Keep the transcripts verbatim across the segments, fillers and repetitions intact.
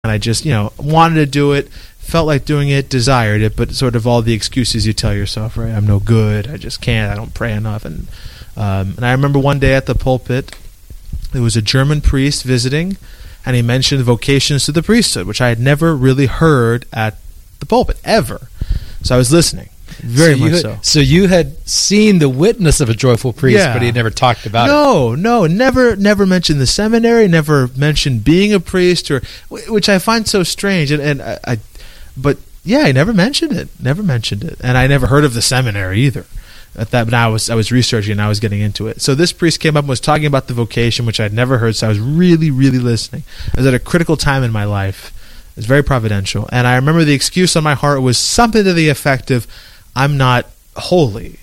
and I just, you know, wanted to do it, felt like doing it, desired it, but sort of all the excuses you tell yourself, right? I'm no good, I just can't, I don't pray enough. And um, and I remember one day at the pulpit, there was a German priest visiting, and he mentioned vocations to the priesthood, which I had never really heard at the pulpit, ever. So I was listening, very so much had, so. So you had seen the witness of a joyful priest, Yeah. but he had never talked about no, it. No, no, never never mentioned the seminary, never mentioned being a priest, or which I find so strange. And, and I, I, but yeah, I never mentioned it, never mentioned it. And I never heard of the seminary either. At that, but I was I was researching and I was getting into it. So this priest came up and was talking about the vocation, which I'd never heard. So I was really, really listening. I was at a critical time in my life. It was very providential, and I remember the excuse on my heart was something to the effect of, "I'm not holy."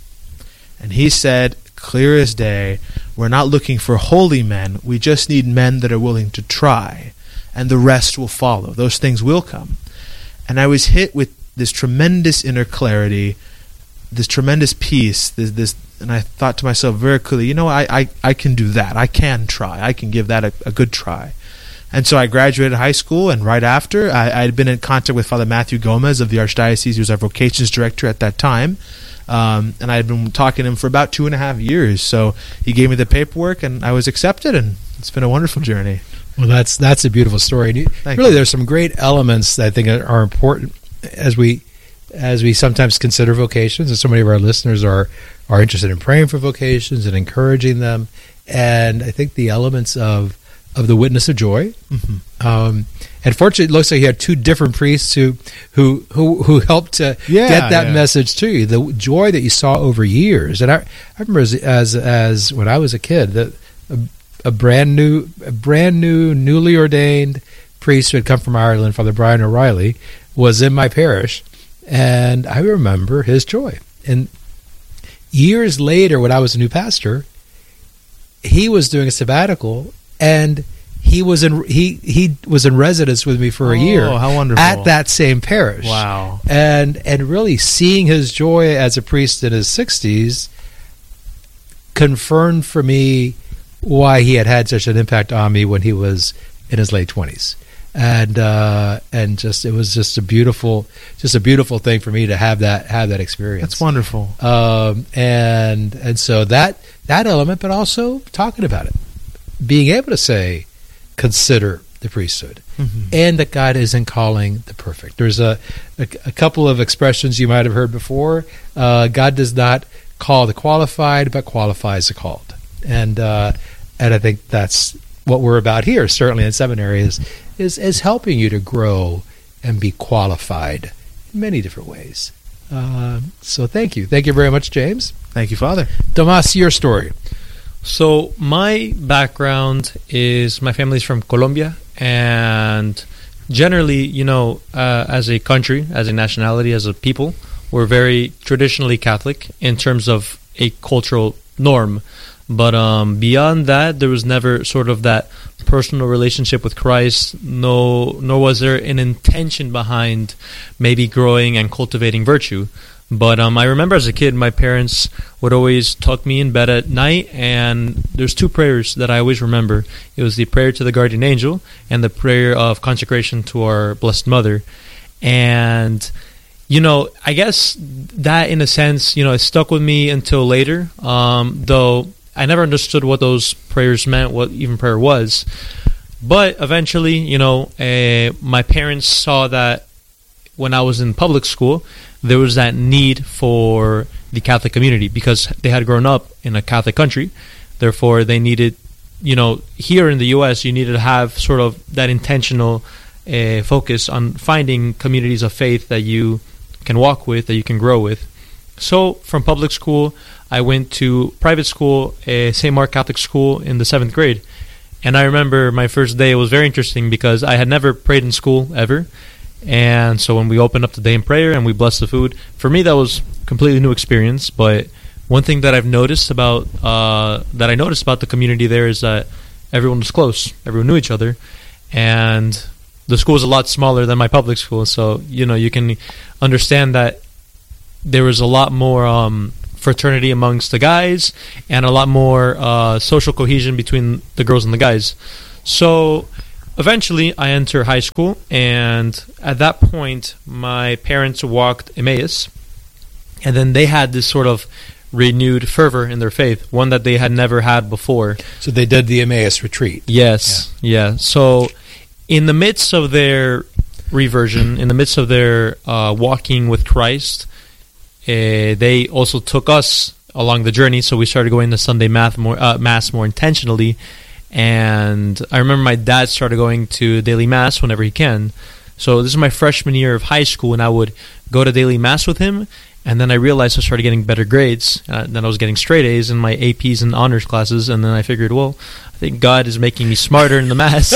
And he said, clear as day, "We're not looking for holy men. We just need men that are willing to try, and the rest will follow. Those things will come." And I was hit with this tremendous inner clarity, this tremendous peace, this, this, and I thought to myself very clearly, you know, I, I, I can do that. I can try. I can give that a, a good try. And so I graduated high school, and right after, I, I had been in contact with Father Matthew Gomez of the Archdiocese. He was our vocations director at that time. Um, and I had been talking to him for about two and a half years. So he gave me the paperwork, and I was accepted, and it's been a wonderful journey. Well, that's that's a beautiful story. And you, really, you. There's some great elements that I think are important as we as we sometimes consider vocations, and so many of our listeners are are interested in praying for vocations and encouraging them. And I think the elements of of the witness of joy. Mm-hmm. Um, and fortunately, it looks like you had two different priests who who who, who helped to yeah, get that yeah. message to you. The joy that you saw over years. And I, I remember as, as as when I was a kid, that a, a brand new, a brand new, newly ordained priest who had come from Ireland, Father Brian O'Reilly, was in my parish, and I remember his joy. And years later, when I was a new pastor, he was doing a sabbatical. And he was in he he was in residence with me for a oh, year. How wonderful. At that same parish. Wow. And and really seeing his joy as a priest in his sixties confirmed for me why he had had such an impact on me when he was in his late twenties. And uh, and just it was just a beautiful just a beautiful thing for me to have that have that experience. That's wonderful. Um, and and so that that element, but also talking about it. Being able to say, consider the priesthood, mm-hmm. and that God isn't calling the perfect. There's a, a, a couple of expressions you might have heard before. Uh, God does not call the qualified, but qualifies the called. And uh, and I think that's what we're about here, certainly in seminary, is, is, is helping you to grow and be qualified in many different ways. Uh, so thank you. Thank you very much, James. Thank you, Father. Tomas, your story. So my background is my family's from Colombia, and generally, you know, uh, as a country, as a nationality, as a people, we're very traditionally Catholic in terms of a cultural norm. But um, beyond that, there was never sort of that personal relationship with Christ. No, nor was there an intention behind maybe growing and cultivating virtue. But um, I remember as a kid, my parents would always tuck me in bed at night, and there's two prayers that I always remember. It was the prayer to the guardian angel and the prayer of consecration to our Blessed Mother. And, you know, I guess that, in a sense, you know, it stuck with me until later, um, though I never understood what those prayers meant, what even prayer was. But eventually, you know, uh, my parents saw that when I was in public school, there was that need for the Catholic community because they had grown up in a Catholic country. Therefore, they needed, you know, here in the U S, you needed to have sort of that intentional uh, focus on finding communities of faith that you can walk with, that you can grow with. So from public school, I went to private school, uh, Saint Mark Catholic School in the seventh grade. And I remember my first day, it was very interesting because I had never prayed in school ever. And so when we opened up the day in prayer and we blessed the food, for me that was a completely new experience. But one thing that I've noticed about uh, that I noticed about the community there is that everyone was close, everyone knew each other, and the school was a lot smaller than my public school. So you know you can understand that there was a lot more um, fraternity amongst the guys and a lot more uh, social cohesion between the girls and the guys. So eventually, I enter high school, and at that point, my parents walked Emmaus, and then they had this sort of renewed fervor in their faith, one that they had never had before. So they did the Emmaus retreat. Yes, yeah. yeah. So in the midst of their reversion, in the midst of their uh, walking with Christ, uh, they also took us along the journey. So we started going to Sunday math more, uh, Mass more intentionally. And I remember my dad started going to daily Mass whenever he can. So this is my freshman year of high school, and I would go to daily Mass with him. And then I realized I started getting better grades. Uh, then I was getting straight A's in my A Ps and honors classes. And then I figured, well, I think God is making me smarter in the Mass.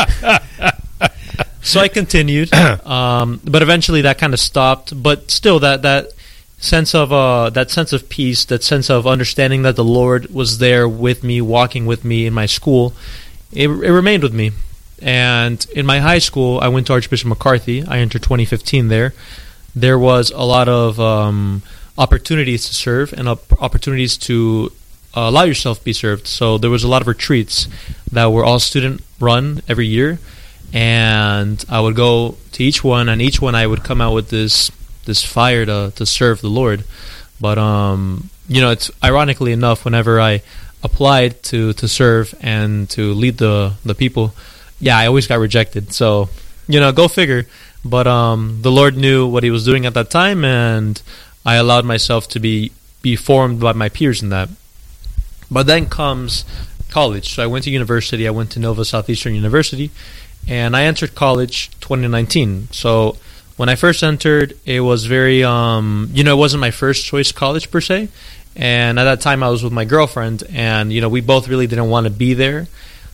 So I continued. Um, but eventually that kind of stopped. But still, that that sense of uh, that sense of peace, that sense of understanding that the Lord was there with me, walking with me in my school, it, it remained with me. And in my high school, I went to Archbishop McCarthy. I entered twenty fifteen there. There was a lot of um, opportunities to serve and op- opportunities to uh, allow yourself to be served. So there was a lot of retreats that were all student-run every year, and I would go to each one, and each one I would come out with this this fire to to serve the Lord. But um, you know, it's ironically enough, whenever I applied to, to serve and to lead the the people, yeah, I always got rejected. So you know, go figure. But um, the Lord knew what He was doing at that time, and I allowed myself to be, be formed by my peers in that. But then comes college. So I went to university. I went to Nova Southeastern University, and I entered college twenty nineteen. So when I first entered, it was very, um, you know, it wasn't my first choice college per se. And at that time, I was with my girlfriend, and, you know, we both really didn't want to be there.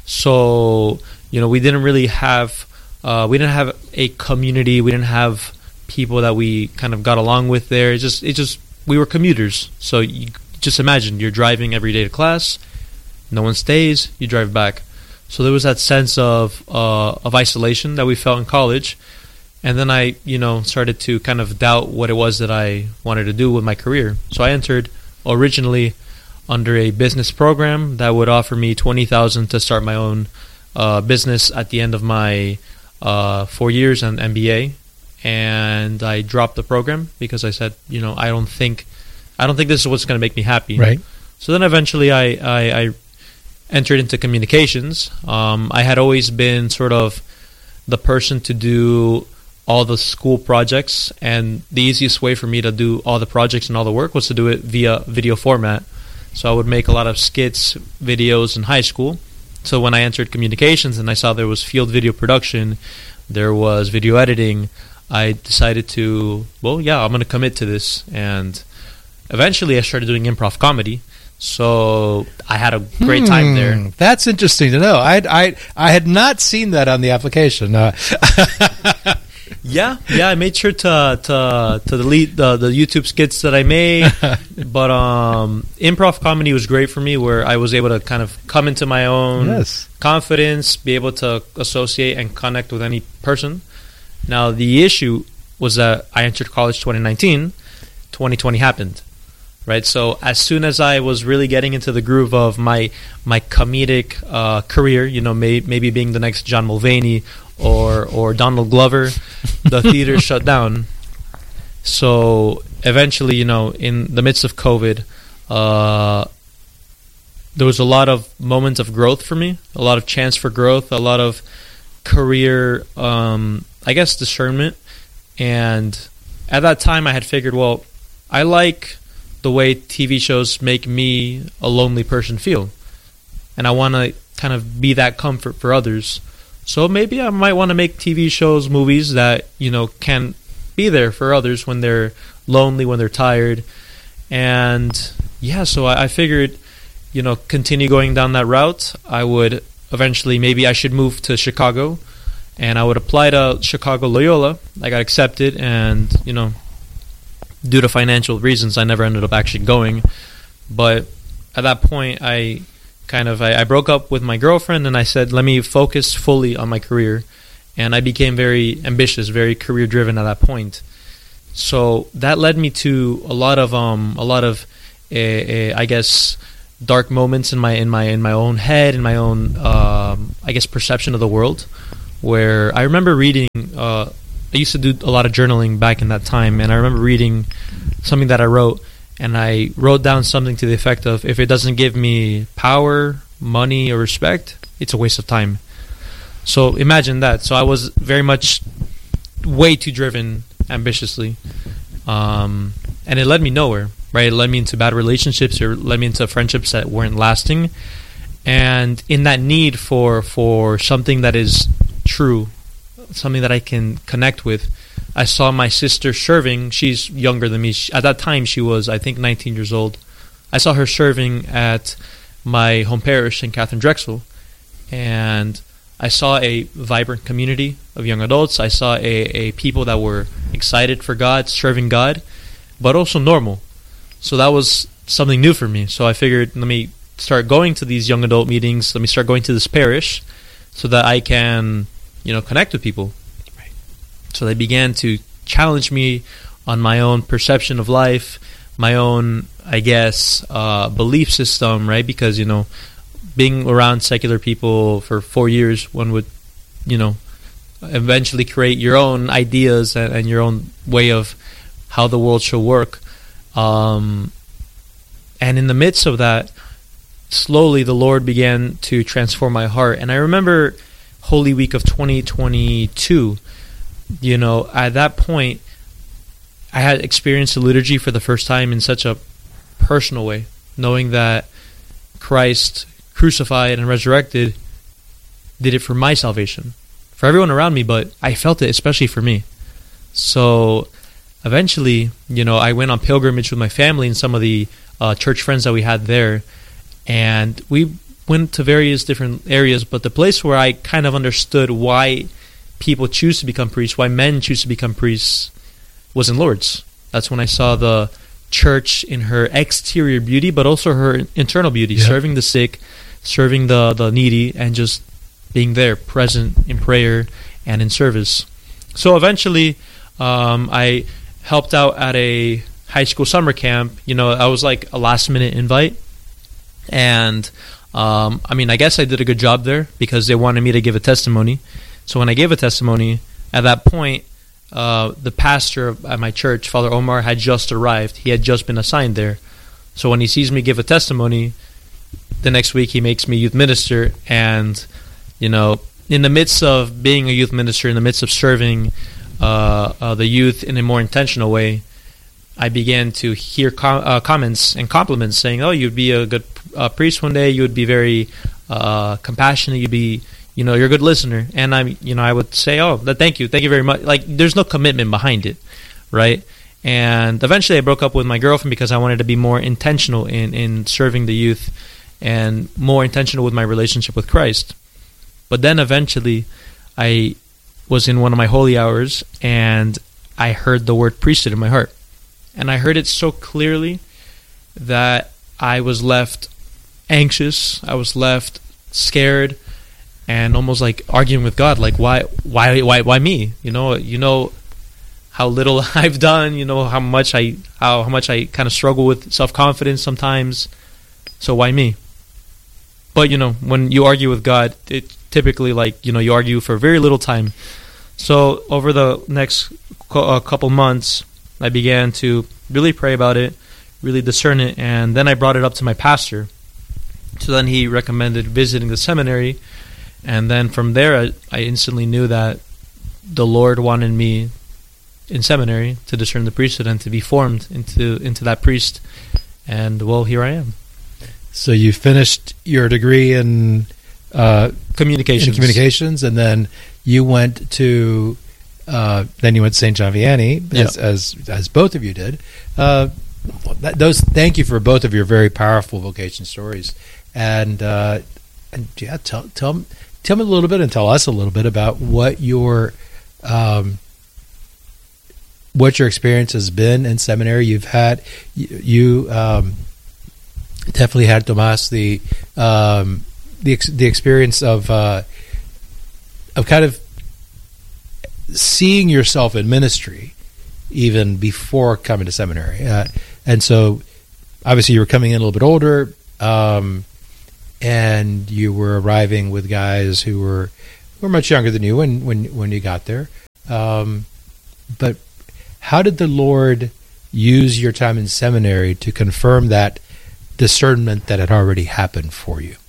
So, you know, we didn't really have... Uh, we didn't have a community. We didn't have people that we kind of got along with there. It just, it just, we were commuters. So you just imagine you're driving every day to class. No one stays. You drive back. So there was that sense of uh, of isolation that we felt in college. And then I, you know, started to kind of doubt what it was that I wanted to do with my career. So I entered originally under a business program that would offer me twenty thousand dollars to start my own uh, business at the end of my Uh, four years and M B A, and I dropped the program because I said, you know, I don't think, I don't think this is what's going to make me happy. Right. So then eventually I, I, I entered into communications. Um, I had always been sort of the person to do all the school projects, and the easiest way for me to do all the projects and all the work was to do it via video format. So I would make a lot of skits, videos in high school. So when I entered communications and I saw there was field video production, there was video editing, I decided to, well, yeah, I'm going to commit to this. And eventually I started doing improv comedy. So I had a great hmm, time there. That's interesting to know. I I I had not seen that on the application. Uh, Yeah, yeah, I made sure to to to delete the the YouTube skits that I made, but um, improv comedy was great for me, where I was able to kind of come into my own yes. confidence, be able to associate and connect with any person. Now the issue was that I entered college twenty nineteen, twenty twenty happened, right? So as soon as I was really getting into the groove of my my comedic uh, career, you know, may, maybe being the next John Mulvaney or or Donald Glover, the theater shut down. So eventually, you know, in the midst of COVID, uh, there was a lot of moments of growth for me, a lot of chance for growth, a lot of career, um, I guess, discernment. And at that time, I had figured, well, I like the way T V shows make me, a lonely person, feel. And I want to kind of be that comfort for others. So maybe I might want to make T V shows, movies that, you know, can be there for others when they're lonely, when they're tired. And yeah, so I, I figured, you know, continue going down that route. I would eventually, maybe I should move to Chicago, and I would apply to Chicago Loyola. I got accepted, and, you know, due to financial reasons, I never ended up actually going. But at that point, I... kind of I, I broke up with my girlfriend, and I said, let me focus fully on my career. And I became very ambitious, very career driven at that point. So that led me to a lot of um a lot of uh, uh, I guess dark moments in my in my in my own head, in my own um, I guess perception of the world, where I remember reading. Uh, I used to do a lot of journaling back in that time, and I remember reading something that I wrote, and I wrote down something to the effect of, if it doesn't give me power, money, or respect, it's a waste of time. So imagine that. So I was very much way too driven ambitiously, um, and it led me nowhere, right? It led me into bad relationships, or led me into friendships that weren't lasting, and in that need for for something that is true, something that I can connect with, I saw my sister serving. She's younger than me. She, at that time, she was, I think, nineteen years old. I saw her serving at my home parish, Saint Catherine Drexel, and I saw a vibrant community of young adults. I saw a, a people that were excited for God, serving God, but also normal. So that was something new for me. So I figured, let me start going to these young adult meetings. Let me start going to this parish so that I can, you know, connect with people. Right. So they began to challenge me on my own perception of life, my own, I guess, uh, belief system, right? Because, you know, being around secular people for four years, one would, you know, eventually create your own ideas and, and your own way of how the world should work. Um, and in the midst of that, slowly the Lord began to transform my heart. And I remember Holy Week of twenty twenty-two, you know, at that point, I had experienced the liturgy for the first time in such a personal way, knowing that Christ crucified and resurrected did it for my salvation, for everyone around me, but I felt it especially for me. So eventually, you know, I went on pilgrimage with my family and some of the uh, church friends that we had there, and we went to various different areas, but the place where I kind of understood why people choose to become priests, why men choose to become priests, was in Lourdes. That's when I saw the church in her exterior beauty, but also her internal beauty, yeah. Serving the sick, serving the, the needy, and just being there, present in prayer and in service. So eventually, um, I helped out at a high school summer camp. You know, I was like a last-minute invite, and um, I mean, I guess I did a good job there because they wanted me to give a testimony. So when I gave a testimony, at that point, uh, the pastor at my church, Father Omar, had just arrived. He had just been assigned there. So when he sees me give a testimony, the next week he makes me youth minister. And, you know, in the midst of being a youth minister, in the midst of serving uh, uh, the youth in a more intentional way, I began to hear com- uh, comments and compliments saying, oh, you'd be a good uh, priest one day, you would be very uh, compassionate, you'd be, you know, you're a good listener. And I'm, you know, I would say, oh, thank you, thank you very much. Like, there's no commitment behind it, right? And eventually I broke up with my girlfriend because I wanted to be more intentional in, in serving the youth and more intentional with my relationship with Christ. But then eventually I was in one of my holy hours and I heard the word priesthood in my heart. And I heard it so clearly that I was left anxious, I was left scared, and almost like arguing with God, like, why why why why me? You know, you know how little I've done, you know how much I how, how much I kind of struggle with self-confidence sometimes. So why me? But you know, when you argue with God, it typically, like, you know, you argue for very little time. So over the next uh, couple months, I began to really pray about it, really discern it, and then I brought it up to my pastor. So then he recommended visiting the seminary, and then from there I, I instantly knew that the Lord wanted me in seminary to discern the priesthood and to be formed into into that priest, and well, here I am. So you finished your degree in uh, communications, in communications, and then you went to uh, then you went to Saint John Vianney, as, yeah. as as both of you did. Uh, that, those thank you for both of your very powerful vocation stories, and uh, and yeah, tell tell tell me a little bit and tell us a little bit about what your um, what your experience has been in seminary. You've had you. you um, Definitely had, Tomas, the um, the ex- the experience of uh, of kind of seeing yourself in ministry even before coming to seminary, uh, and so obviously you were coming in a little bit older. um, and you were arriving with guys who were were much younger than you when when when you got there. Um, but how did the Lord use your time in seminary to confirm that discernment that had already happened for you?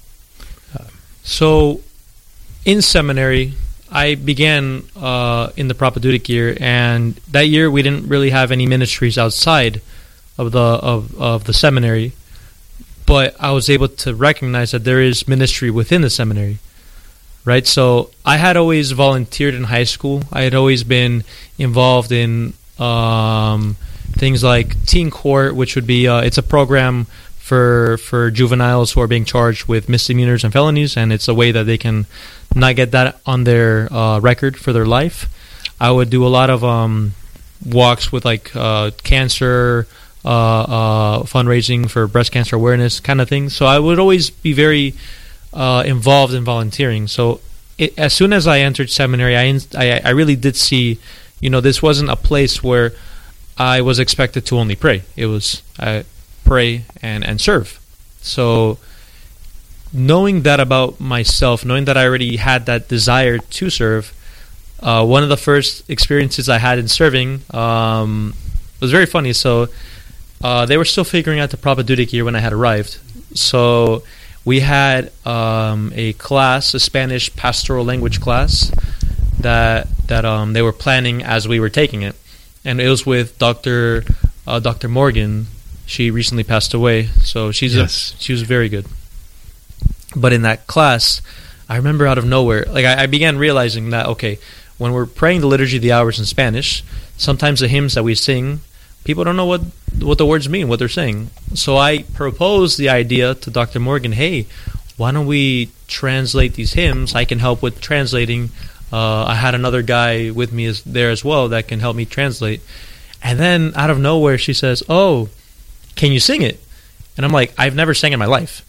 So, in seminary, I began uh, in the propedeutic year, and that year we didn't really have any ministries outside of the of, of the seminary, but I was able to recognize that there is ministry within the seminary, right? So I had always volunteered in high school. I had always been involved in um, things like Teen Court, which would be uh, it's a program for for juveniles who are being charged with misdemeanors and felonies, and it's a way that they can not get that on their uh, record for their life. I would do a lot of um, walks with like uh, cancer uh, uh, fundraising for breast cancer awareness kind of things. So I would always be very uh, involved in volunteering. So it, as soon as I entered seminary, I, I I really did see, you know, this wasn't a place where I was expected to only pray. It was I pray and, and serve. So knowing that about myself, knowing that I already had that desire to serve, uh, one of the first experiences I had in serving um, was very funny. So uh, they were still figuring out the propedeutic year when I had arrived. So we had um, a class, a Spanish pastoral language class that that um, they were planning as we were taking it, and it was with Doctor uh, Doctor Morgan. She recently passed away, so she's yes. a, she was very good. But in that class, I remember out of nowhere, like I, I began realizing that, okay, when we're praying the Liturgy of the Hours in Spanish, sometimes the hymns that we sing, people don't know what, what the words mean, what they're saying. So I proposed the idea to Doctor Morgan, hey, why don't we translate these hymns? I can help with translating. Uh, I had another guy with me as, there as well that can help me translate. And then out of nowhere, she says, oh, can you sing it? And I'm like, I've never sang in my life.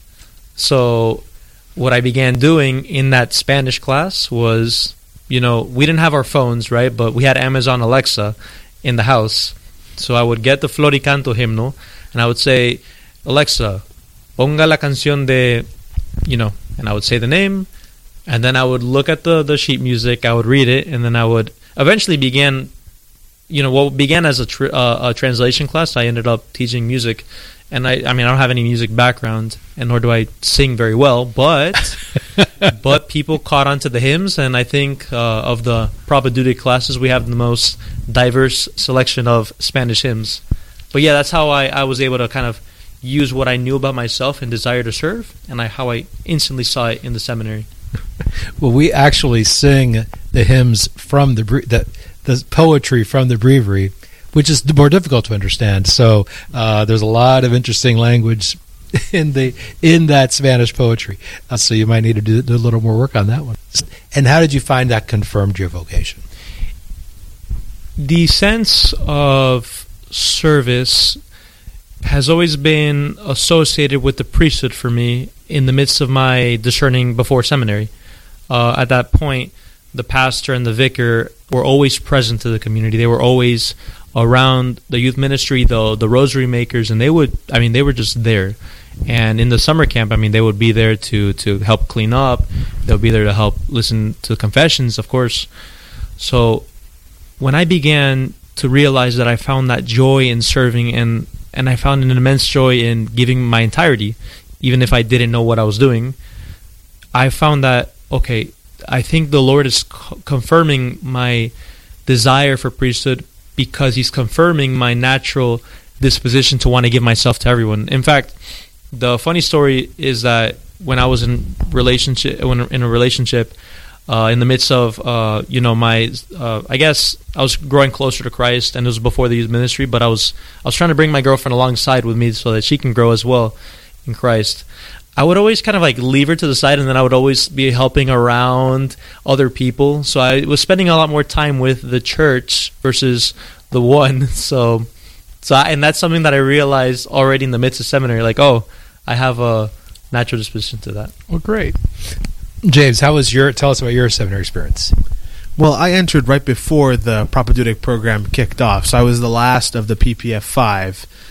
So what I began doing in that Spanish class was, you know, we didn't have our phones, right? But we had Amazon Alexa in the house. So I would get the Floricanto hymno, and I would say, Alexa, ponga la canción de, you know, and I would say the name, and then I would look at the, the sheet music, I would read it, and then I would eventually begin, you know, what began as a, tr- uh, a translation class, I ended up teaching music. And I, I mean, I don't have any music background, and nor do I sing very well, but but people caught on to the hymns, and I think uh, of the propedeutic classes, we have the most diverse selection of Spanish hymns. But yeah, that's how I, I was able to kind of use what I knew about myself and desire to serve, and I, how I instantly saw it in the seminary. Well, we actually sing the hymns from the the, the poetry from the breviary, which is more difficult to understand. So uh, there's a lot of interesting language in the in that Spanish poetry. Uh, so you might need to do, do a little more work on that one. And how did you find that confirmed your vocation? The sense of service has always been associated with the priesthood for me in the midst of my discerning before seminary. Uh, at that point, the pastor and the vicar were always present to the community. They were always around the youth ministry, the the rosary makers, and they would, I mean, they were just there. And in the summer camp, I mean, they would be there to, to help clean up. They would be there to help listen to confessions, of course. So when I began to realize that I found that joy in serving, and, and I found an immense joy in giving my entirety, even if I didn't know what I was doing, I found that, okay, I think the Lord is co- confirming my desire for priesthood, because he's confirming my natural disposition to want to give myself to everyone. In fact, the funny story is that when I was in relationship, when in a relationship, uh, in the midst of, uh, you know, my, uh, I guess I was growing closer to Christ, and it was before the youth ministry, but I was, I was trying to bring my girlfriend alongside with me so that she can grow as well in Christ. I would always kind of like leave her to the side, and then I would always be helping around other people. So I was spending a lot more time with the church versus the one. So, so I, and that's something that I realized already in the midst of seminary. Like, oh, I have a natural disposition to that. Well, great. James, how was your? Tell us about your seminary experience. Well, I entered right before the propedeutic program kicked off, so I was the last of the P P F five.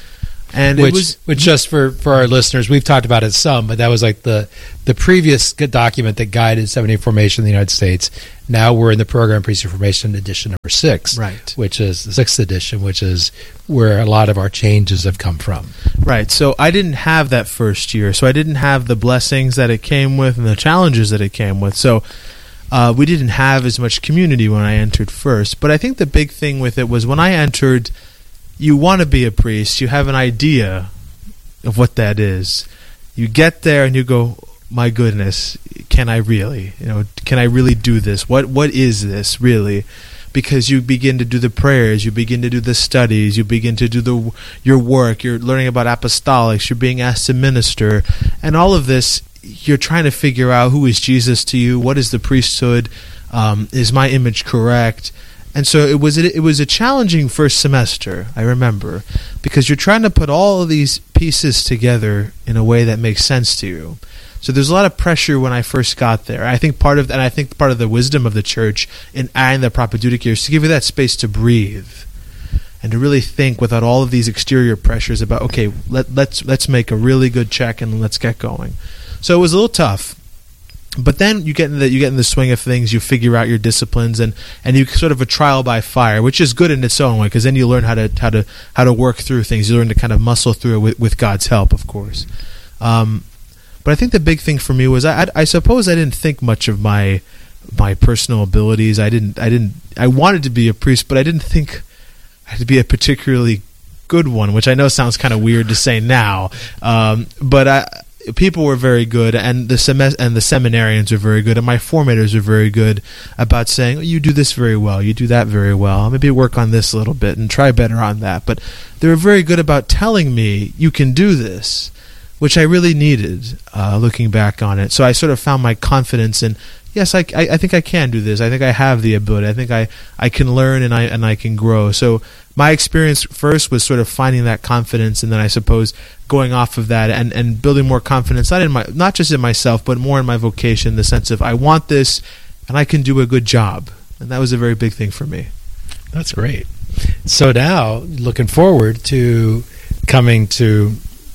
And which, it was, which just for, for our listeners, we've talked about it some, but that was like the the previous document that guided seminary formation in the United States. Now we're in the Program Priesthood Formation edition number six, right? Which is the sixth edition, which is where a lot of our changes have come from. Right. So I didn't have that first year, so I didn't have the blessings that it came with and the challenges that it came with. So uh, we didn't have as much community when I entered first. But I think the big thing with it was when I entered, you want to be a priest, you have an idea of what that is. You get there and you go, my goodness, can I really? You know, can I really do this? What what is this really? Because you begin to do the prayers, you begin to do the studies, you begin to do the your work, you're learning about apostolics, you're being asked to minister, and all of this, you're trying to figure out who is Jesus to you, what is the priesthood, um, is my image correct? And so it was it was a challenging first semester, I remember, because you're trying to put all of these pieces together in a way that makes sense to you. So there's a lot of pressure when I first got there. I think part of and I think part of the wisdom of the church in adding the propedeutic year is to give you that space to breathe and to really think without all of these exterior pressures about, okay, let, let's let's make a really good check and let's get going. So it was a little tough. But then you get in the you get in the swing of things. You figure out your disciplines, and, and you sort of a trial by fire, which is good in its own way, because then you learn how to how to how to work through things. You learn to kind of muscle through it with, with God's help, of course. Um, but I think the big thing for me was I, I, I suppose I didn't think much of my my personal abilities. I didn't I didn't I wanted to be a priest, but I didn't think I had to be a particularly good one, which I know sounds kind of weird to say now. Um, but I. People were very good, and the sem- and the seminarians were very good, and my formators were very good about saying, oh, you do this very well, you do that very well, maybe work on this a little bit and try better on that. But they were very good about telling me, you can do this, which I really needed, uh, looking back on it. So I sort of found my confidence in, yes, I, I, I think I can do this. I think I have the ability. I think I, I can learn and I and I can grow. So my experience first was sort of finding that confidence, and then I suppose going off of that and, and building more confidence, not in my not just in myself, but more in my vocation, in the sense of I want this and I can do a good job. And that was a very big thing for me. That's great. So now, looking forward to coming to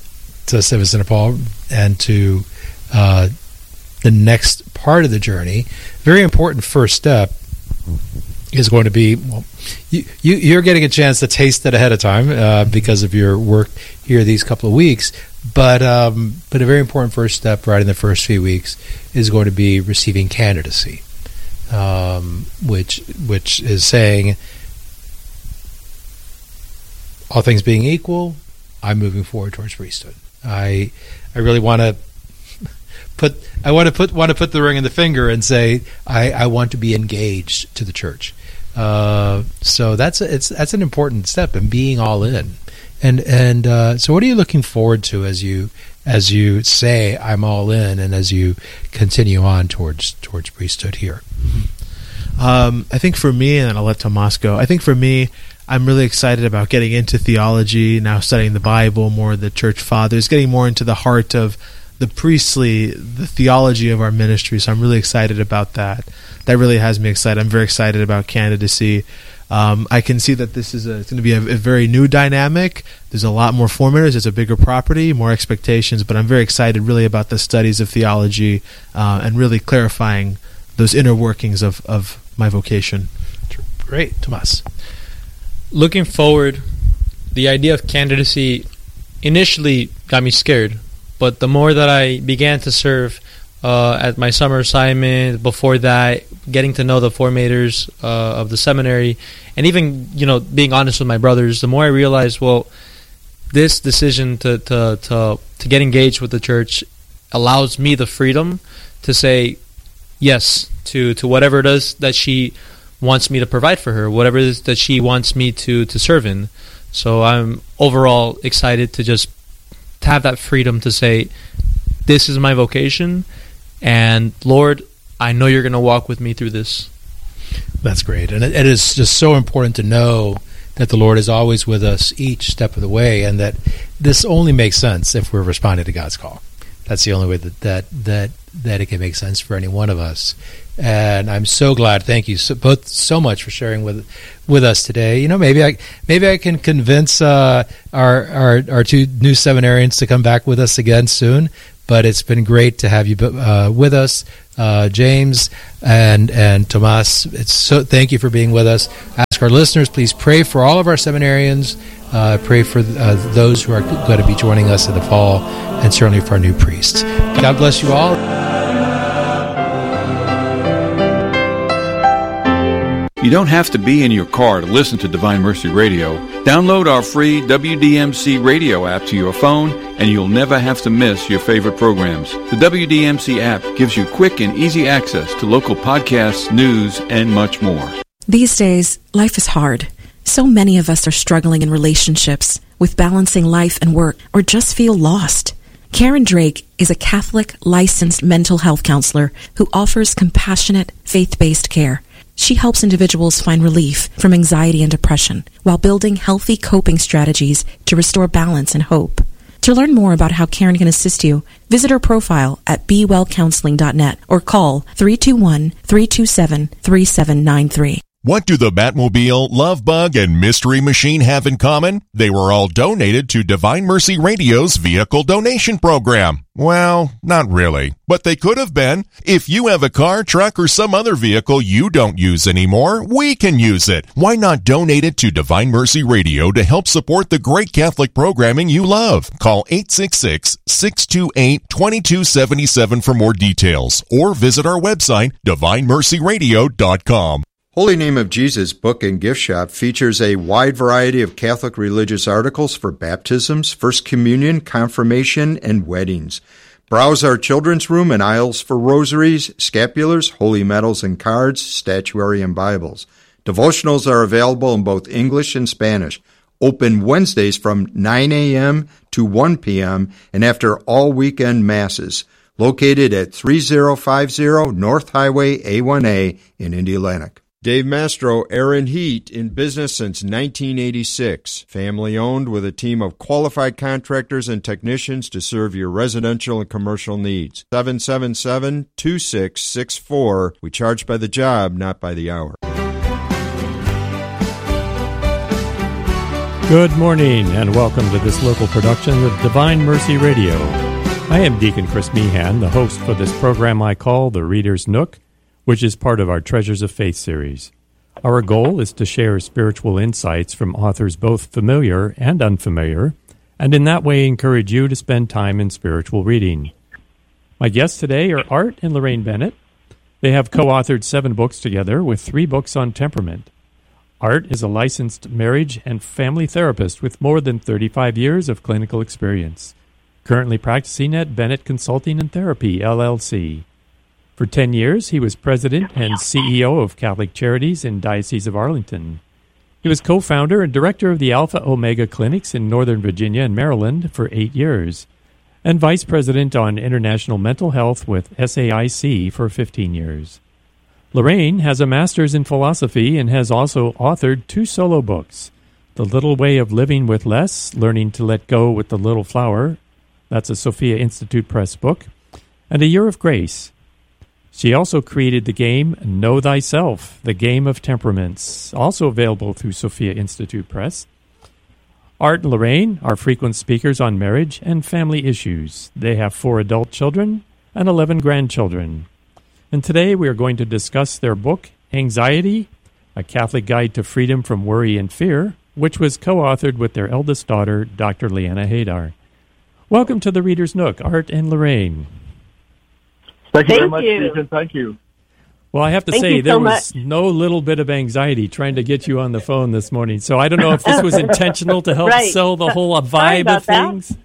to Saint Vincent de Paul and to uh, the next part of the journey, very important first step is going to be, well, you, you, you're getting a chance to taste it ahead of time uh, because of your work here these couple of weeks, but um, but a very important first step right in the first few weeks is going to be receiving candidacy, um, which which is saying, all things being equal, I'm moving forward towards priesthood. I I really want to put I want to put want to put the ring in the finger and say I, I want to be engaged to the church. Uh, so that's a, it's that's an important step in being all in. And and uh, so what are you looking forward to as you as you say I'm all in, and as you continue on towards towards priesthood here? Um, I think for me, and I'll let Tomas go. I think for me, I'm really excited about getting into theology, now studying the Bible, more of the church fathers, getting more into the heart of the priestly, the theology of our ministry. So I'm really excited about that. That really has me excited. I'm very excited about candidacy. Um, I can see that this is a, it's going to be a, a very new dynamic. There's a lot more formators. It's a bigger property, more expectations, but I'm very excited really about the studies of theology uh, and really clarifying those inner workings of, of my vocation. Great. Tomas. Looking forward, the idea of candidacy initially got me scared, but the more that I began to serve uh, at my summer assignment, before that, getting to know the formators uh, of the seminary, and even, you know, being honest with my brothers, the more I realized, well, this decision to to to, to get engaged with the church allows me the freedom to say yes to, to whatever it is that she wants me to provide for her, whatever it is that she wants me to, to serve in. So I'm overall excited to just to have that freedom to say, this is my vocation, and Lord, I know you're going to walk with me through this. That's great. And it, it is just so important to know that the Lord is always with us each step of the way, and that this only makes sense if we're responding to God's call. That's the only way that that that, that it can make sense for any one of us. And I'm so glad. Thank you so, both so much for sharing with with us today. You know, maybe I maybe I can convince uh, our, our our two new seminarians to come back with us again soon. But it's been great to have you uh, with us, uh, James and and Tomas. It's so thank you for being with us. Ask our listeners, please pray for all of our seminarians. Uh, pray for uh, those who are going to be joining us in the fall, and certainly for our new priests. God bless you all. You don't have to be in your car to listen to Divine Mercy Radio. Download our free W D M C radio app to your phone, and you'll never have to miss your favorite programs. The W D M C app gives you quick and easy access to local podcasts, news, and much more. These days, life is hard. So many of us are struggling in relationships, with balancing life and work, or just feel lost. Karen Drake is a Catholic licensed mental health counselor who offers compassionate, faith-based care. She helps individuals find relief from anxiety and depression while building healthy coping strategies to restore balance and hope. To learn more about how Karen can assist you, visit her profile at be well counseling dot net or call three two one, three two seven, three seven nine three. What do the Batmobile, Love Bug, and Mystery Machine have in common? They were all donated to Divine Mercy Radio's vehicle donation program. Well, not really, but they could have been. If you have a car, truck, or some other vehicle you don't use anymore, we can use it. Why not donate it to Divine Mercy Radio to help support the great Catholic programming you love? Call eight six six, six two eight, two two seven seven for more details, or visit our website, divine mercy radio dot com. Holy Name of Jesus Book and Gift Shop features a wide variety of Catholic religious articles for baptisms, First Communion, confirmation, and weddings. Browse our children's room and aisles for rosaries, scapulars, holy medals and cards, statuary, and Bibles. Devotionals are available in both English and Spanish. Open Wednesdays from nine a.m. to one p.m. and after all weekend masses. Located at thirty fifty North Highway A one A in Indianapolis. Dave Mastro, Aaron Heat, in business since nineteen eighty-six. Family owned with a team of qualified contractors and technicians to serve your residential and commercial needs. seven seven seven, two six six four. We charge by the job, not by the hour. Good morning and welcome to this local production of Divine Mercy Radio. I am Deacon Chris Meehan, the host for this program I call The Reader's Nook, which is part of our Treasures of Faith series. Our goal is to share spiritual insights from authors both familiar and unfamiliar, and in that way encourage you to spend time in spiritual reading. My guests today are Art and Lorraine Bennett. They have co-authored seven books together with three books on temperament. Art is a licensed marriage and family therapist with more than thirty-five years of clinical experience, currently practicing at Bennett Consulting and Therapy, L L C. For ten years, he was president and C E O of Catholic Charities in Diocese of Arlington. He was co-founder and director of the Alpha Omega Clinics in Northern Virginia and Maryland for eight years, and vice president on international mental health with S A I C for fifteen years. Lorraine has a master's in philosophy and has also authored two solo books, The Little Way of Living with Less, Learning to Let Go with the Little Flower, that's a Sophia Institute Press book, and A Year of Grace. She also created the game Know Thyself, the Game of Temperaments, also available through Sophia Institute Press. Art and Lorraine are frequent speakers on marriage and family issues. They have four adult children and eleven grandchildren. And today we are going to discuss their book, Anxiety, A Catholic Guide to Freedom from Worry and Fear, which was co-authored with their eldest daughter, Doctor Leanna Hadar. Welcome to the Reader's Nook, Art and Lorraine. Thank you Thank very much, you. Ethan. Thank you. Well, I have to Thank say, you there so was much. no little bit of anxiety trying to get you on the phone this morning. So I don't know if this was intentional to help Right. sell the whole Sorry vibe about of that. things.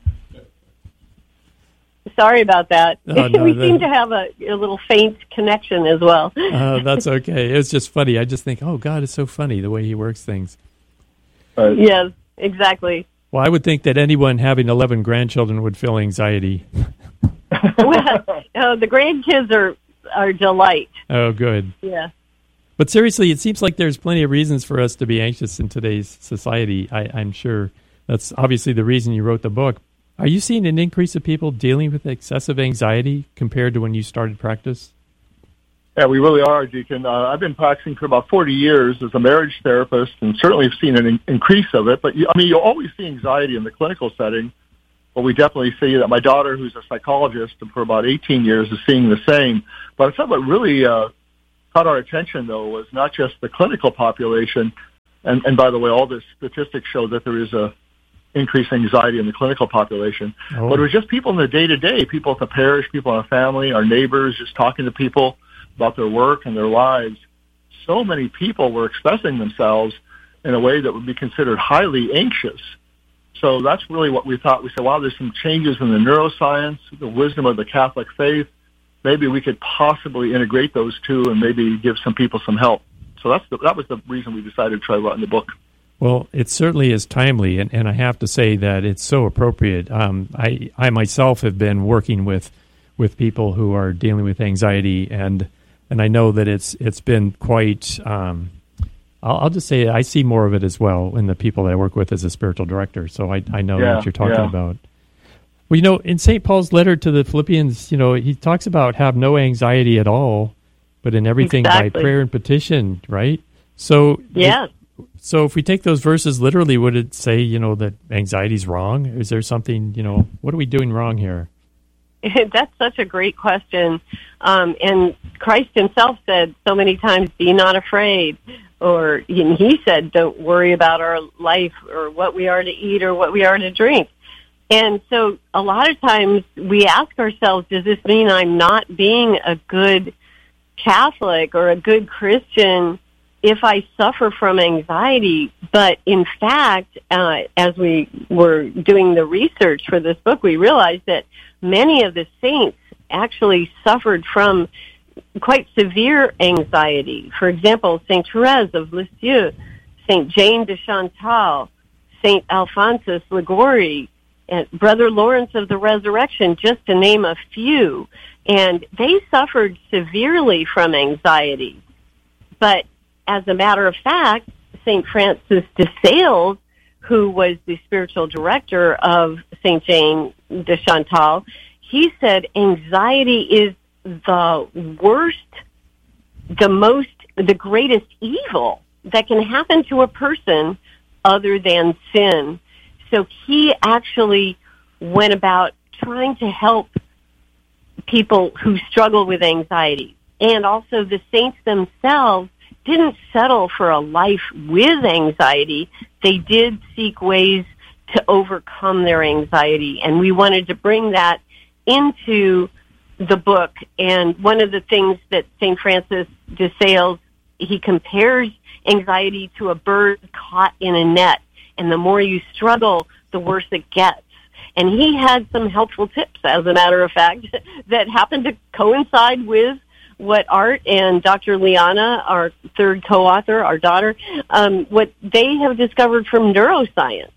Sorry about that. Oh, no, we the- seem to have a, a little faint connection as well. Uh, that's okay. It was just funny. I just think, oh, God, it's so funny the way he works things. Uh, Yes, exactly. Well, I would think that anyone having eleven grandchildren would feel anxiety. Well, uh, the grandkids are are delight. Oh, good. Yeah. But seriously, it seems like there's plenty of reasons for us to be anxious in today's society. I, I'm sure that's obviously the reason you wrote the book. Are you seeing an increase of people dealing with excessive anxiety compared to when you started practice? Yeah, we really are, Deacon. Uh, I've been practicing for about forty years as a marriage therapist, and certainly have seen an in- increase of it. But, you, I mean, you always see anxiety in the clinical setting, but we definitely see that. My daughter, who's a psychologist for about eighteen years, is seeing the same. But I thought what really uh, caught our attention, though, was not just the clinical population, and, and by the way, all the statistics show that there is a increased anxiety in the clinical population, oh. but it was just people in the day-to-day, people at the parish, people in our family, our neighbors, just talking to people about their work and their lives. So many people were expressing themselves in a way that would be considered highly anxious. So that's really what we thought. We said, wow, there's some changes in the neuroscience, the wisdom of the Catholic faith. Maybe we could possibly integrate those two and maybe give some people some help. So that's the, that was the reason we decided to try writing the book. Well, it certainly is timely, and, and I have to say that it's so appropriate. Um, I, I myself have been working with with people who are dealing with anxiety, and and I know that it's it's been quite. Um, I'll, I'll just say I see more of it as well in the people that I work with as a spiritual director. So I I know yeah, what you're talking yeah. about. Well, you know, in Saint Paul's letter to the Philippians, you know, he talks about have no anxiety at all, but in everything exactly. by prayer and petition, right? So yes. It, So if we take those verses literally, would it say, you know, that anxiety is wrong? Is there something, you know, what are we doing wrong here? That's such a great question. Um, and Christ himself said so many times, be not afraid. Or he said, don't worry about our life or what we are to eat or what we are to drink. And so a lot of times we ask ourselves, does this mean I'm not being a good Catholic or a good Christian if I suffer from anxiety? But in fact, uh, as we were doing the research for this book, we realized that many of the saints actually suffered from quite severe anxiety. For example, Saint Therese of Lisieux, Saint Jane de Chantal, Saint Alphonsus Liguori, and Brother Lawrence of the Resurrection, just to name a few. And they suffered severely from anxiety. But as a matter of fact, Saint Francis de Sales, who was the spiritual director of Saint Jane de Chantal, he said anxiety is the worst, the most, the greatest evil that can happen to a person other than sin. So he actually went about trying to help people who struggle with anxiety. And also the saints themselves didn't settle for a life with anxiety. They did seek ways to overcome their anxiety. And we wanted to bring that into the book. And one of the things that Saint Francis de Sales, he compares anxiety to a bird caught in a net. And the more you struggle, the worse it gets. And he had some helpful tips, as a matter of fact, that happened to coincide with what Art and Doctor Liana, our third co-author, our daughter, um, what they have discovered from neuroscience.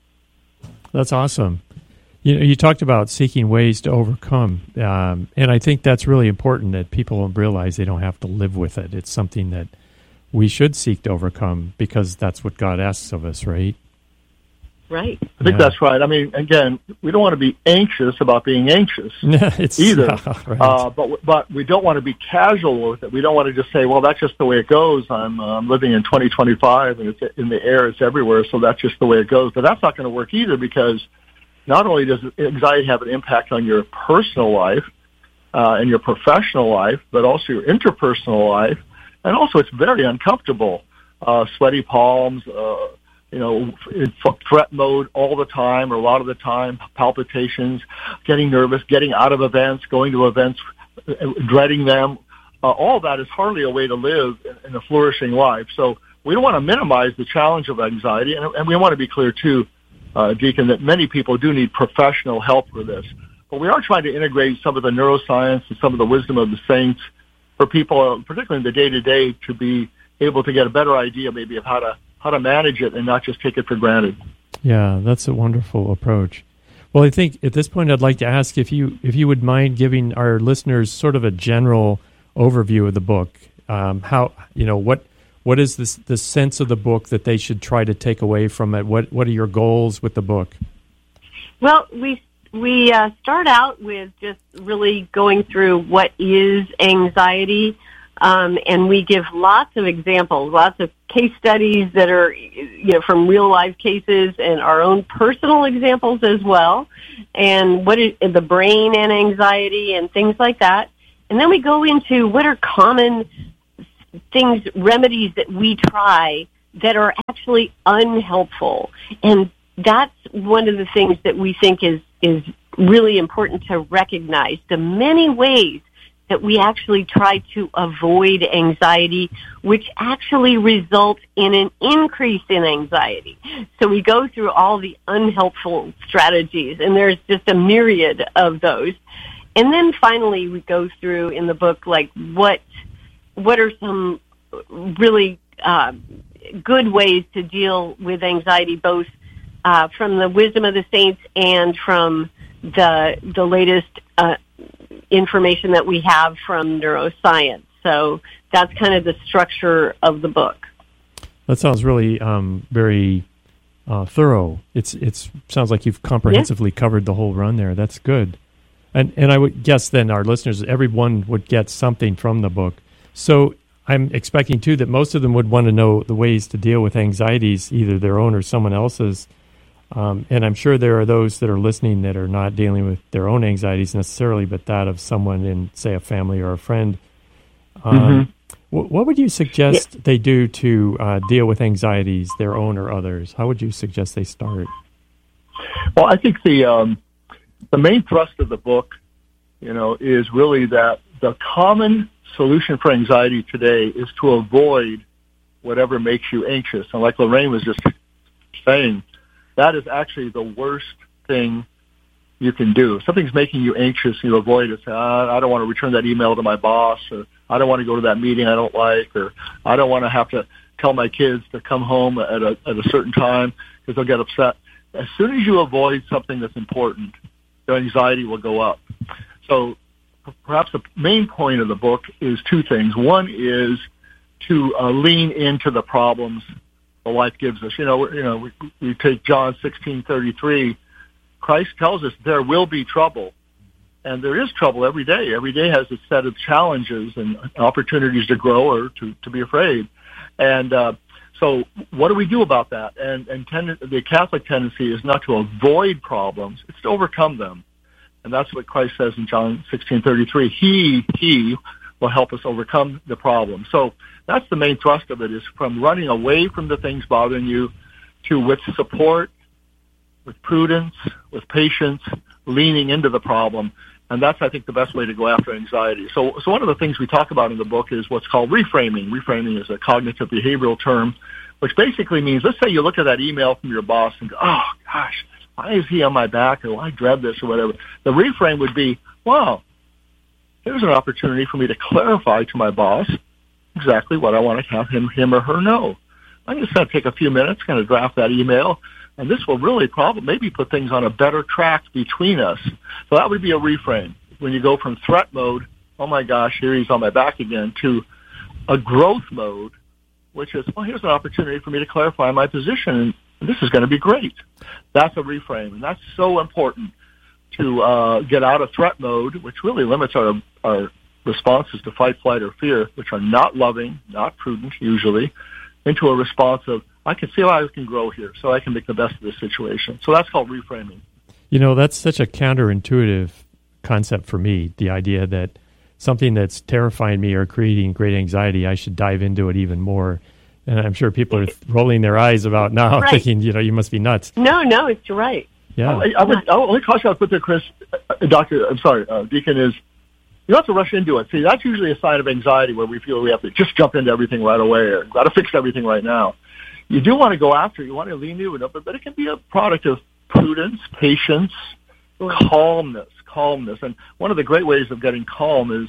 That's awesome. You know, you talked about seeking ways to overcome, um, and I think that's really important that people realize they don't have to live with it. It's something that we should seek to overcome because that's what God asks of us, right? Right. I think yeah. that's right. I mean, again, we don't want to be anxious about being anxious it's, either. Yeah, right. uh, but but we don't want to be casual with it. We don't want to just say, well, that's just the way it goes. I'm, uh, I'm living in twenty twenty-five, and it's in the air, it's everywhere, so that's just the way it goes. But that's not going to work either, because not only does anxiety have an impact on your personal life uh, and your professional life, but also your interpersonal life, and also it's very uncomfortable. Uh, sweaty palms, uh, you know, in threat mode all the time or a lot of the time, palpitations, getting nervous, getting out of events, going to events, dreading them. Uh, all that is hardly a way to live in a flourishing life. So we don't want to minimize the challenge of anxiety, and, and we want to be clear, too, uh, Deacon, that many people do need professional help for this. But we are trying to integrate some of the neuroscience and some of the wisdom of the saints for people, particularly in the day-to-day, to be able to get a better idea maybe of how to how to manage it and not just take it for granted. Yeah, that's a wonderful approach. Well, I think at this point I'd like to ask if you if you would mind giving our listeners sort of a general overview of the book. Um, how you know what what is this the sense of the book that they should try to take away from it? What what are your goals with the book? Well, we we uh, start out with just really going through what is anxiety. Um, and we give lots of examples, lots of case studies that are, you know, from real life cases and our own personal examples as well, and what is the brain and anxiety and things like that. And then we go into what are common things, remedies that we try that are actually unhelpful. And that's one of the things that we think is, is really important to recognize, the many ways that we actually try to avoid anxiety, which actually results in an increase in anxiety. So we go through all the unhelpful strategies, and there's just a myriad of those. And then finally we go through in the book, like, what what are some really uh, good ways to deal with anxiety, both uh, from the wisdom of the saints and from the the latest uh information that we have from neuroscience. So that's kind of the structure of the book. That sounds really um, very uh, thorough. It's it's sounds like you've comprehensively yeah. covered the whole run there. That's good. And and I would guess then our listeners, everyone would get something from the book. So I'm expecting too that most of them would want to know the ways to deal with anxieties, either their own or someone else's. Um, and I'm sure there are those that are listening that are not dealing with their own anxieties necessarily, but that of someone in, say, a family or a friend. Um, mm-hmm. wh- what would you suggest yeah. they do to uh, deal with anxieties, their own or others? How would you suggest they start? Well, I think the um, the main thrust of the book, you know, is really that the common solution for anxiety today is to avoid whatever makes you anxious. And like Lorraine was just saying, that is actually the worst thing you can do. If something's making you anxious, you avoid it. Say, I don't want to return that email to my boss, or I don't want to go to that meeting I don't like, or I don't want to have to tell my kids to come home at a, at a certain time because they'll get upset. As soon as you avoid something that's important, your anxiety will go up. So perhaps the main point of the book is two things. One is to uh, lean into the problems the life gives us. You know, you know, we, we take John sixteen thirty-three. Christ tells us there will be trouble, and there is trouble every day. Every day has a set of challenges and opportunities to grow or to, to be afraid. And uh, so, what do we do about that? And and tend, the Catholic tendency is not to avoid problems; it's to overcome them. And that's what Christ says in John sixteen thirty-three. He he will help us overcome the problem. So that's the main thrust of it, is from running away from the things bothering you to, with support, with prudence, with patience, leaning into the problem. And that's, I think, the best way to go after anxiety. So, so one of the things we talk about in the book is what's called reframing. Reframing is a cognitive behavioral term, which basically means, let's say you look at that email from your boss and go, oh, gosh, why is he on my back, or I dread this, or whatever. The reframe would be, wow, here's an opportunity for me to clarify to my boss exactly what I want to have him, him or her know. I'm just going to take a few minutes, kind of draft that email, and this will really probably maybe put things on a better track between us. So that would be a reframe. When you go from threat mode, oh my gosh, here he's on my back again, to a growth mode, which is, well, here's an opportunity for me to clarify my position, and this is going to be great. That's a reframe, and that's so important to uh, get out of threat mode, which really limits our our responses to fight, flight, or fear, which are not loving, not prudent usually, into a response of, I can see how I can grow here, so I can make the best of this situation. So that's called reframing. You know, that's such a counterintuitive concept for me, the idea that something that's terrifying me or creating great anxiety, I should dive into it even more. And I'm sure people are rolling their eyes about now, right. thinking, you know, you must be nuts. No, no, it's right. Yeah. I, I would, I would, only caution I would put there, Chris, uh, Doctor, I'm sorry, uh, Deacon, is you don't have to rush into it. See, that's usually a sign of anxiety where we feel we have to just jump into everything right away or got to fix everything right now. You do want to go after it. You want to lean into it, but, but it can be a product of prudence, patience, calmness, calmness. And one of the great ways of getting calm is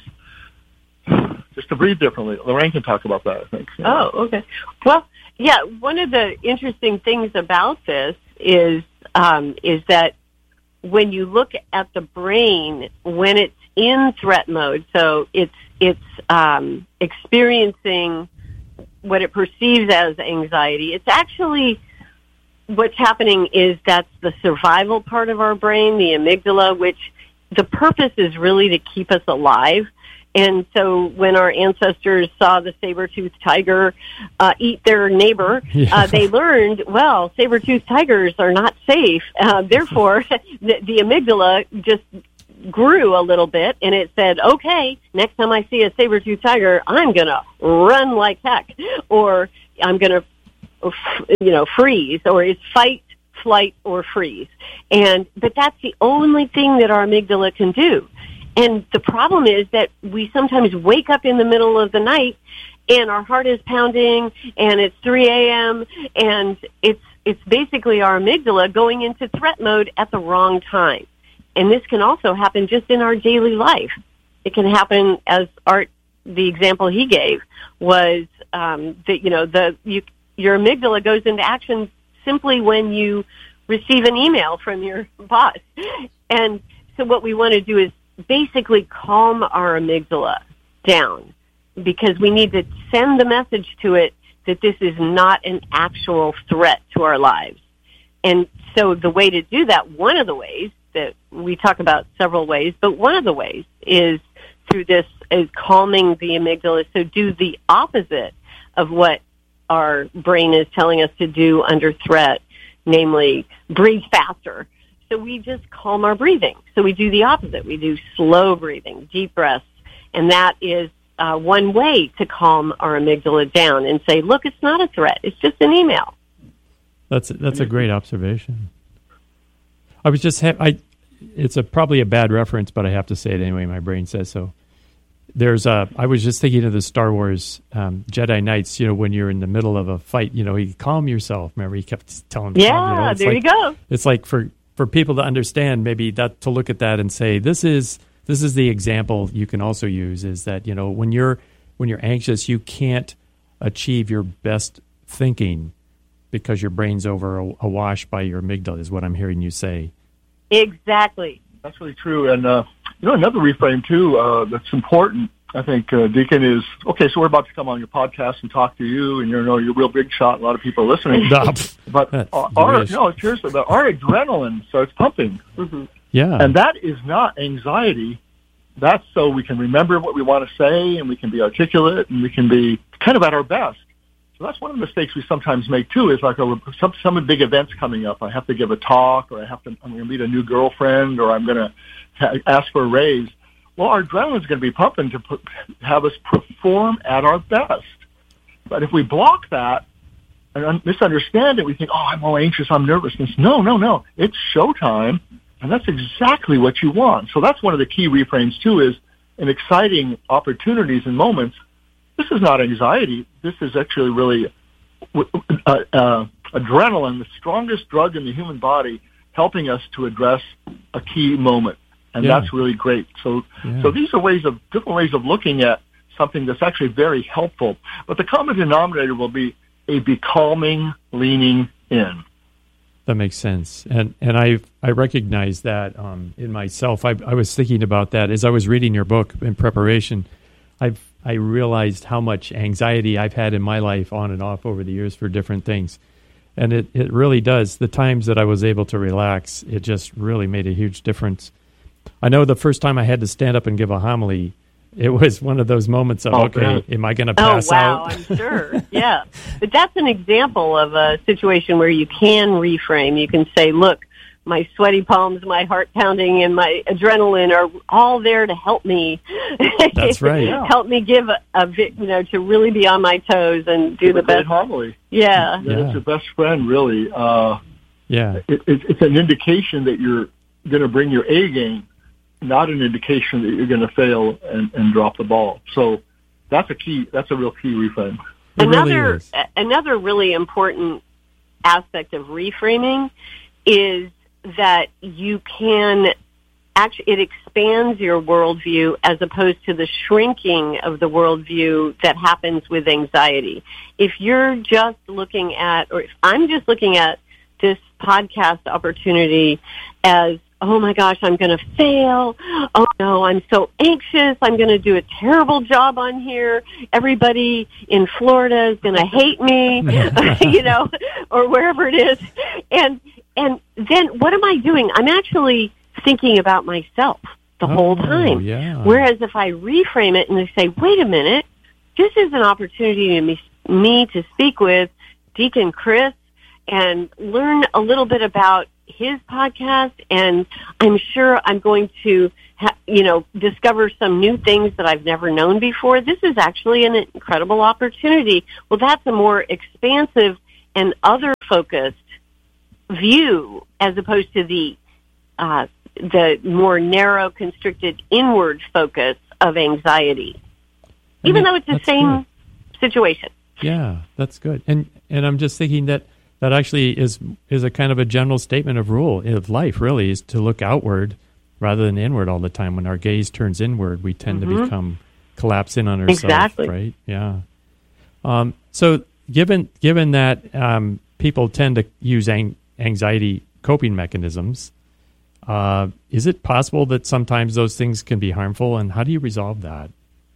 just to breathe differently. Lorraine can talk about that, I think. Yeah. Oh, okay. Well, yeah, one of the interesting things about this is um, is that when you look at the brain, when it's in threat mode, so it's it's um, experiencing what it perceives as anxiety, it's actually what's happening is that's the survival part of our brain, the amygdala, which the purpose is really to keep us alive. And so when our ancestors saw the saber-toothed tiger uh, eat their neighbor, yeah. uh, they learned, well, saber-toothed tigers are not safe. Uh, therefore, the, the amygdala just grew a little bit, and it said, okay, next time I see a saber-toothed tiger, I'm going to run like heck, or I'm going to, you know, freeze, or it's fight, flight, or freeze. And but that's the only thing that our amygdala can do. And the problem is that we sometimes wake up in the middle of the night and our heart is pounding and it's three a.m. and it's it's basically our amygdala going into threat mode at the wrong time. And this can also happen just in our daily life. It can happen, as Art, the example he gave, was um, that, you know, the you, your amygdala goes into action simply when you receive an email from your boss. And so what we want to do is basically calm our amygdala down, because we need to send the message to it that this is not an actual threat to our lives. And so the way to do that, one of the ways that we talk about several ways, but one of the ways is through this is calming the amygdala. So do the opposite of what our brain is telling us to do under threat, namely breathe faster. So we just calm our breathing. So we do the opposite. We do slow breathing, deep breaths, and that is uh, one way to calm our amygdala down and say, look, it's not a threat. It's just an email. That's that's a great observation. I was just ha- I. It's a probably a bad reference, but I have to say it anyway. My brain says so. There's a. I was just thinking of the Star Wars um, Jedi Knights. You know, when you're in the middle of a fight, you know, you calm yourself. Remember, he kept telling them. Yeah, calm, you know, there like, you go. It's like for. For people to understand, maybe that to look at that and say, this is this is the example you can also use, is that, you know, when you're when you're anxious, you can't achieve your best thinking because your brain's over awash by your amygdala, is what I'm hearing you say. Exactly. That's really true. And, uh, you know, another reframe, too, uh, that's important, I think, uh, Deacon, is, okay, so we're about to come on your podcast and talk to you, and you know, you're a real big shot. A lot of people are listening. But our, our, no, seriously, but our adrenaline starts pumping. Mm-hmm. Yeah. And that is not anxiety. That's so we can remember what we want to say, and we can be articulate, and we can be kind of at our best. So that's one of the mistakes we sometimes make, too, is like a, some, some big events coming up. I have to give a talk, or I have to, I'm going to meet a new girlfriend, or I'm going to ha- ask for a raise. Well, our adrenaline is going to be pumping to put, have us perform at our best. But if we block that and un- misunderstand it, we think, oh, I'm all anxious, I'm nervous. And it's, no, no, no. It's showtime, and that's exactly what you want. So that's one of the key reframes, too, is in exciting opportunities and moments, this is not anxiety. This is actually really uh, uh, adrenaline, the strongest drug in the human body, helping us to address a key moment. And yeah. that's really great. So, yeah. so these are ways of different ways of looking at something that's actually very helpful. But the common denominator will be a becalming, leaning in. That makes sense, and and I I recognize that um, in myself. I I was thinking about that as I was reading your book in preparation. I've I realized how much anxiety I've had in my life on and off over the years for different things. And it, it really does. The times that I was able to relax, it just really made a huge difference. I know the first time I had to stand up and give a homily, it was one of those moments of, oh, okay, man. Am I going to pass out? Oh, wow, out? I'm sure. Yeah. But that's an example of a situation where you can reframe. You can say, look, my sweaty palms, my heart pounding, and my adrenaline are all there to help me. That's right. Yeah. Help me give a, a bit, you know, to really be on my toes and do it's the a best. homily. Yeah. yeah. It's your best friend, really. Uh, yeah. It, it, it's an indication that you're going to bring your A game, not an indication that you're going to fail and, and drop the ball. So that's a key. That's a real key reframe. It another really is. another really important aspect of reframing is that you can actually, it expands your worldview as opposed to the shrinking of the worldview that happens with anxiety. If you're just looking at, or if I'm just looking at this podcast opportunity as, oh my gosh, I'm going to fail. Oh no, I'm so anxious. I'm going to do a terrible job on here. Everybody in Florida is going to hate me, you know, or wherever it is. And, and then what am I doing? I'm actually thinking about myself. the oh, whole time. Yeah. Whereas if I reframe it and I say, wait a minute, this is an opportunity to me, me to speak with Deacon Chris and learn a little bit about his podcast, and I'm sure I'm going to, ha- you know, discover some new things that I've never known before. This is actually an incredible opportunity. Well, that's a more expansive and other-focused view as opposed to the uh, the more narrow, constricted, inward focus of anxiety, I even mean, though it's the same good. situation. Yeah, that's good. And and I'm just thinking that that actually is is a kind of a general statement of rule of life, really, is to look outward rather than inward all the time. When our gaze turns inward, we tend mm-hmm. to become collapse in on ourselves, exactly. right? Yeah. Um, so given given that um, people tend to use ang- anxiety coping mechanisms, uh, is it possible that sometimes those things can be harmful, and how do you resolve that?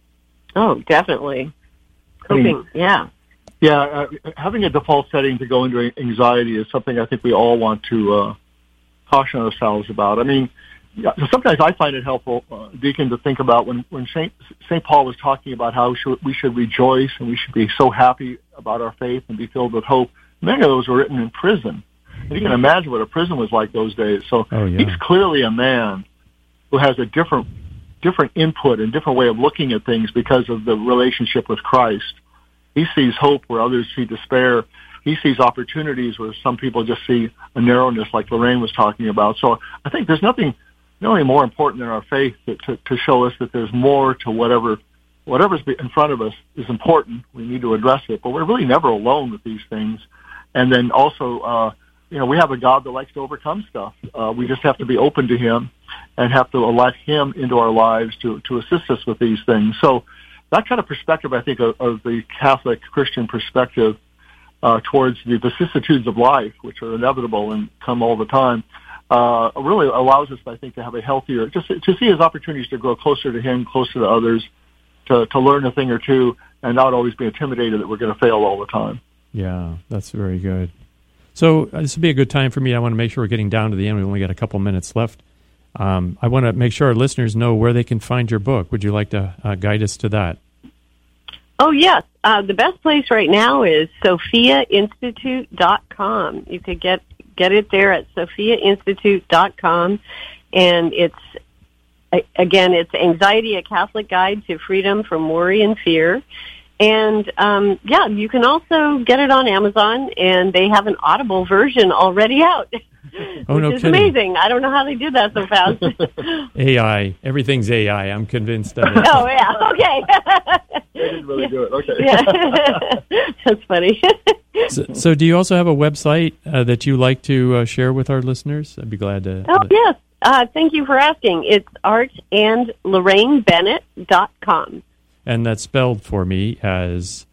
Oh, definitely. Coping, I mean, yeah. Yeah, uh, having a default setting to go into anxiety is something I think we all want to uh, caution ourselves about. I mean, yeah, sometimes I find it helpful, uh, Deacon, to think about when, when Saint Saint Paul was talking about how should, we should rejoice and we should be so happy about our faith and be filled with hope. Many of those were written in prison. And you can imagine what a prison was like those days. So oh, yeah. he's clearly a man who has a different different input and different way of looking at things because of the relationship with Christ. He sees hope where others see despair. He sees opportunities where some people just see a narrowness, like Lorraine was talking about. So I think there's nothing, nothing more important than our faith to, to, to show us that there's more to whatever, whatever's in front of us is important. We need to address it, but we're really never alone with these things. And then also, uh, you know, we have a God that likes to overcome stuff. Uh, we just have to be open to Him and have to let Him into our lives to, to assist us with these things. So that kind of perspective, I think, of, of the Catholic Christian perspective uh, towards the vicissitudes of life, which are inevitable and come all the time, uh, really allows us, I think, to have a healthier, just to see as opportunities to grow closer to Him, closer to others, to, to learn a thing or two, and not always be intimidated that we're going to fail all the time. Yeah, that's very good. So uh, this would be a good time for me. I want to make sure we're getting down to the end. We've only got a couple minutes left. Um, I want to make sure our listeners know where they can find your book. Would you like to uh, guide us to that? Oh, yes. Uh, the best place right now is sophia institute dot com. You could get get it there at sophia institute dot com. And it's, again, it's Anxiety, a Catholic Guide to Freedom from Worry and Fear. And, um, yeah, you can also get it on Amazon, and they have an Audible version already out. Oh, which no is kidding. amazing. I don't know how they do that so fast. A I. Everything's A I. I'm convinced of it. Oh, yeah. Okay. They didn't really yeah. do it. Okay. Yeah. That's funny. so, so do you also have a website uh, that you like to uh, share with our listeners? I'd be glad to. Oh, yes. Uh, thank you for asking. It's art and lorraine bennett dot com. And that's spelled for me as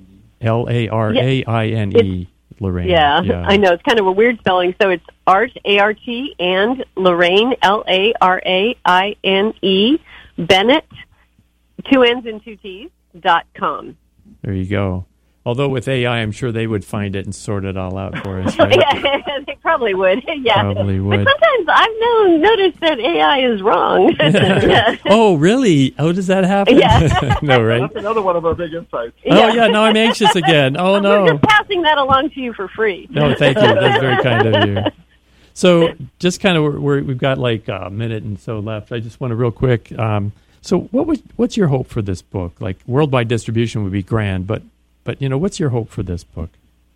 L A R A I N E, Lorraine. Yeah, yeah, I know. It's kind of a weird spelling. So it's Art, A R T, and Lorraine, L A R A I N E, Bennett, two N's and two T's, dot com. There you go. Although with A I, I'm sure they would find it and sort it all out for us, right? Yeah, they probably would. Yeah, probably would. But sometimes I've known, noticed that A I is wrong. Yeah. Oh, really? How does that happen? Yeah. No, right? That's another one of our big insights. Oh, yeah. Now I'm anxious again. Oh, no. We're just passing that along to you for free. No, thank you. That's very kind of you. So just kind of, we're, we're, we've got like a minute and so left. I just want to real quick. Um, so what was, what's your hope for this book? Like worldwide distribution would be grand, but But, you know, what's your hope for this book?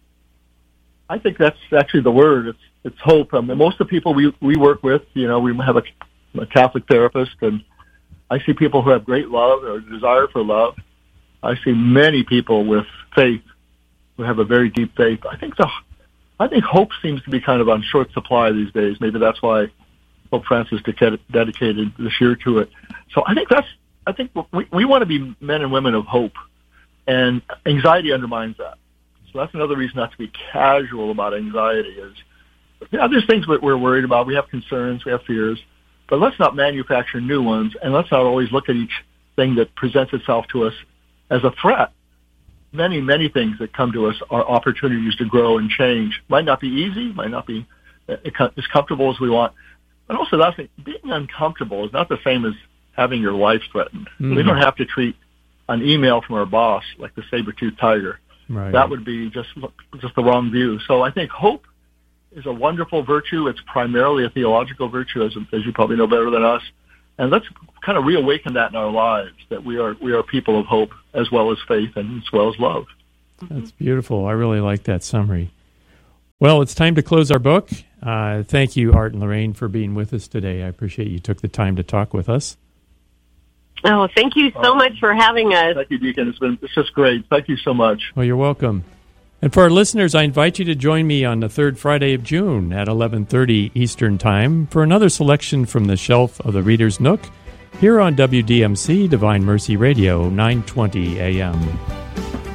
I think that's actually the word. It's it's hope. I mean, most of the people we, we work with, you know, we have a, a Catholic therapist, and I see people who have great love or desire for love. I see many people with faith who have a very deep faith. I think the I think hope seems to be kind of on short supply these days. Maybe that's why Pope Francis dedicated this year to it. So I think that's I think we we want to be men and women of hope. And anxiety undermines that. So that's another reason not to be casual about anxiety is, yeah, there's things that we're worried about. We have concerns, we have fears, but let's not manufacture new ones, and let's not always look at each thing that presents itself to us as a threat. Many, many things that come to us are opportunities to grow and change. Might not be easy, might not be as comfortable as we want. And also, that's being uncomfortable is not the same as having your life threatened. Mm-hmm. We don't have to treat an email from our boss like the saber-toothed tiger. Right. That would be just just the wrong view. So I think hope is a wonderful virtue. It's primarily a theological virtue, as, as you probably know better than us. And let's kind of reawaken that in our lives, that we are we are people of hope as well as faith and as well as love. That's beautiful. I really like that summary. Well, it's time to close our book. Uh, thank you, Art and Lorraine, for being with us today. I appreciate you took the time to talk with us. Oh, thank you so much for having us. Thank you, Deacon. It's been it's just great. Thank you so much. Well, you're welcome. And for our listeners, I invite you to join me on the third Friday of June at eleven thirty Eastern Time for another selection from the shelf of the Reader's Nook here on W D M C Divine Mercy Radio, nine twenty A M.